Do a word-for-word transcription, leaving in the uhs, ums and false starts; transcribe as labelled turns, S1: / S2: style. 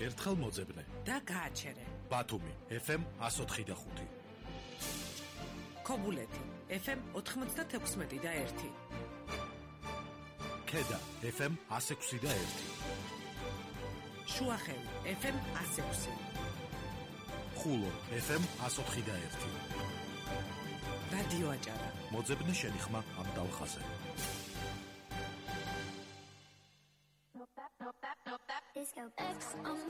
S1: ერთხელ მოძებნე
S2: და გააჩერე.
S1: ბათუმი ეფ ემ εκατს ოთხი და ხუთი,
S2: ქობულეთი ეფ ემ ოთხმოცდათექვსმეტი და ერთი,
S1: ქედა ეფ ემ εκას ექვსი და ერთი,
S2: შუახევი ეფ ემ εκას ექვსი,
S1: ხულო ეფ ემ εκას ოთხი და ერთი.
S2: რადიო აჭარა.
S1: მოძებნე შენი ხმა ამ დალხაზე.
S3: Disco X on